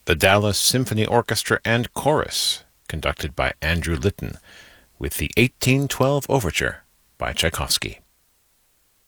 the Dallas Symphony Orchestra and Chorus, conducted by Andrew Litton, with the 1812 Overture by Tchaikovsky.